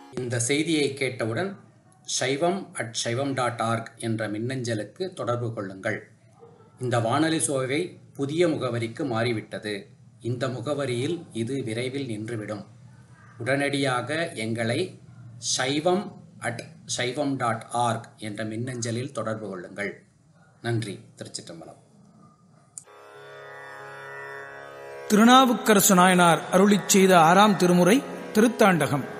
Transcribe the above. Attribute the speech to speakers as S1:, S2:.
S1: இந்த செய்தியை கேட்டவுடன் shaivam@shaivam.org என்ற மின்னஞ்சலுக்கு தொடர்பு கொள்ளுங்கள். இந்த வானொலி சோவை புதிய முகவரிக்கு மாறிவிட்டது. இந்த முகவரியில் இது விரைவில் நின்றுவிடும். உடனடியாக எங்களை shaivam@shaivam.org என்ற மின்னஞ்சலில் தொடர்பு கொள்ளுங்கள். நன்றி. திருச்சிற்றம்பலம்.
S2: திருநாவுக்கரசு நாயனார் அருளிச் செய்த 6ஆம் திருமுறை திருத்தாண்டகம்.